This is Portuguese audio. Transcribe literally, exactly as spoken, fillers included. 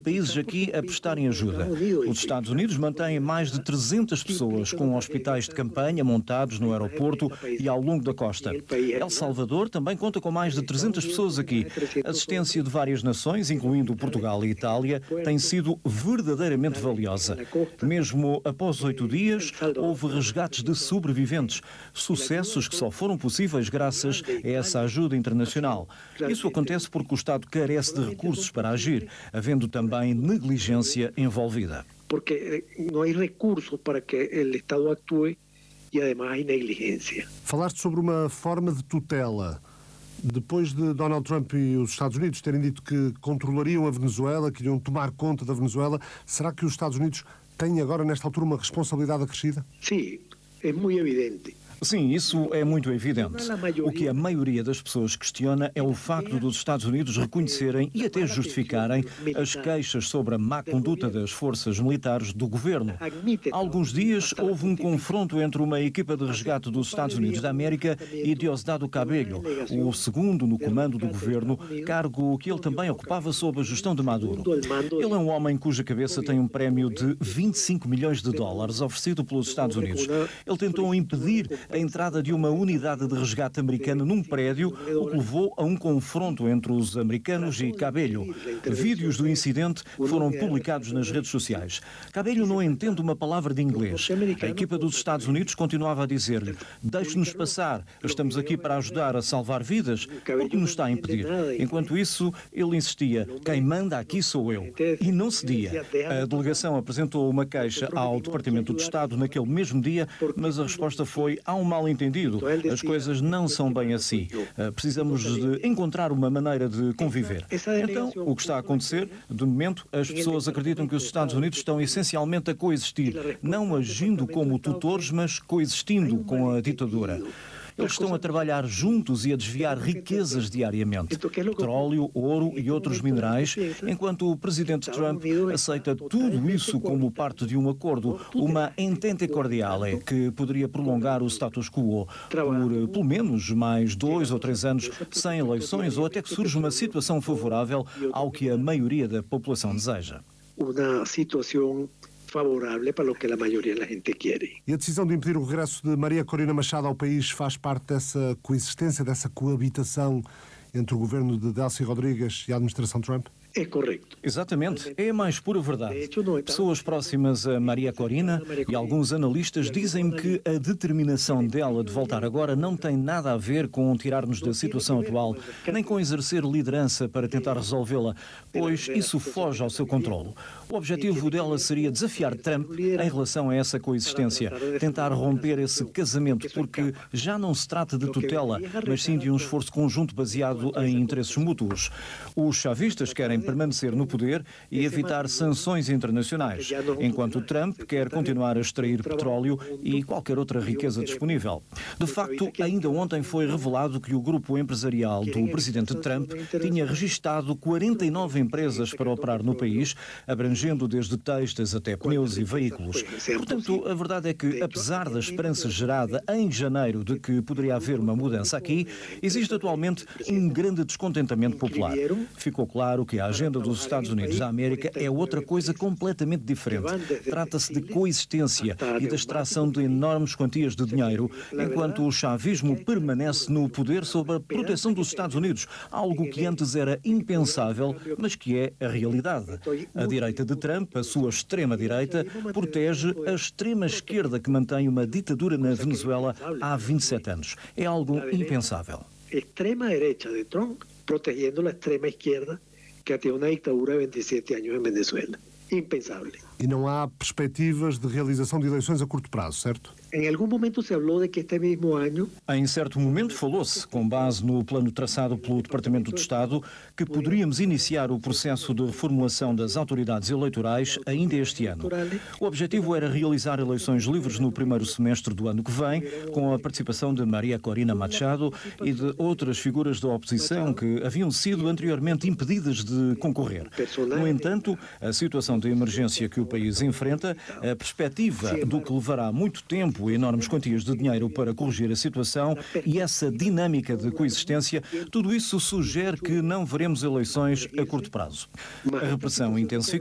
países aqui a prestarem ajuda. Os Estados Unidos mantêm mais de trezentas pessoas com hospitais de campanha montados no aeroporto e ao longo da costa. El Salvador também conta com mais de trezentas pessoas aqui. A assistência de várias nações, incluindo Portugal e Itália, tem sido verdadeiramente valiosa. Mesmo após oito dias, houve resgates de sobreviventes, sucessos que só foram possíveis graças a essa ajuda internacional. Isso acontece porque o Estado carece de recursos para agir, havendo também também negligência envolvida. Porque não há recursos para que o Estado atue e, además, há negligência. Falaste sobre uma forma de tutela. Depois de Donald Trump e os Estados Unidos terem dito que controlariam a Venezuela, que iriam tomar conta da Venezuela, será que os Estados Unidos têm agora, nesta altura, uma responsabilidade acrescida? Sim, é muito evidente. Sim, isso é muito evidente. O que a maioria das pessoas questiona é o facto dos Estados Unidos reconhecerem e até justificarem as queixas sobre a má conduta das forças militares do governo. Há alguns dias houve um confronto entre uma equipa de resgate dos Estados Unidos da América e Diosdado Cabello, o segundo no comando do governo, cargo que ele também ocupava sob a gestão de Maduro. Ele é um homem cuja cabeça tem um prémio de vinte e cinco milhões de dólares oferecido pelos Estados Unidos. Ele tentou impedir a entrada de uma unidade de resgate americana num prédio, o que levou a um confronto entre os americanos e Cabello. Vídeos do incidente foram publicados nas redes sociais. Cabello não entende uma palavra de inglês. A equipa dos Estados Unidos continuava a dizer-lhe: deixe-nos passar, estamos aqui para ajudar a salvar vidas, o que nos está a impedir. Enquanto isso, ele insistia: quem manda aqui sou eu. E não cedia. A delegação apresentou uma queixa ao Departamento de Estado naquele mesmo dia, mas a resposta foi: há um mal-entendido. As coisas não são bem assim. Precisamos de encontrar uma maneira de conviver. Então, o que está a acontecer, de momento, as pessoas acreditam que os Estados Unidos estão essencialmente a coexistir, não agindo como tutores, mas coexistindo com a ditadura. Eles estão a trabalhar juntos e a desviar riquezas diariamente, petróleo, ouro e outros minerais, enquanto o presidente Trump aceita tudo isso como parte de um acordo, uma entente cordiale, que poderia prolongar o status quo por pelo menos mais dois ou três anos sem eleições ou até que surja uma situação favorável ao que a maioria da população deseja. Uma situação favorável para o que a maioria da gente quer. E a decisão de impedir o regresso de Maria Corina Machado ao país faz parte dessa coexistência, dessa coabitação entre o governo de Delcy Rodrigues e a administração Trump? É correto. Exatamente. É a mais pura verdade. Pessoas próximas a Maria Corina e alguns analistas dizem-me que a determinação dela de voltar agora não tem nada a ver com tirar-nos da situação atual, nem com exercer liderança para tentar resolvê-la, pois isso foge ao seu controlo. O objetivo dela seria desafiar Trump em relação a essa coexistência, tentar romper esse casamento, porque já não se trata de tutela, mas sim de um esforço conjunto baseado em interesses mútuos. Os chavistas querem permanecer no poder e evitar sanções internacionais, enquanto Trump quer continuar a extrair petróleo e qualquer outra riqueza disponível. De facto, ainda ontem foi revelado que o grupo empresarial do presidente Trump tinha registado quarenta e nove empresas para operar no país, abrangendo desde têxteis até pneus e veículos. Portanto, a verdade é que, apesar da esperança gerada em janeiro de que poderia haver uma mudança aqui, existe atualmente um grande descontentamento popular. Ficou claro que a agenda dos Estados Unidos da América é outra coisa completamente diferente. Trata-se de coexistência e da extração de enormes quantias de dinheiro, enquanto o chavismo permanece no poder sob a proteção dos Estados Unidos, algo que antes era impensável, mas que é a realidade. A direita de Trump, a sua extrema-direita, protege a extrema-esquerda que mantém uma ditadura na Venezuela há vinte e sete anos. É algo impensável. Extrema-direita de Trump protegendo a extrema-esquerda que tem uma ditadura há vinte e sete anos em Venezuela. Impensável. E não há perspectivas de realização de eleições a curto prazo, certo? Em algum momento se falou de que este mesmo ano... Em certo momento falou-se, com base no plano traçado pelo Departamento de Estado, que poderíamos iniciar o processo de reformulação das autoridades eleitorais ainda este ano. O objetivo era realizar eleições livres no primeiro semestre do ano que vem, com a participação de Maria Corina Machado e de outras figuras da oposição que haviam sido anteriormente impedidas de concorrer. No entanto, a situação de emergência que o país enfrenta, a perspectiva do que levará muito tempo Trump enormes quantias de dinheiro para corrigir a situação e essa dinâmica de coexistência, tudo isso sugere que não veremos eleições a curto prazo. A repressão intensificou.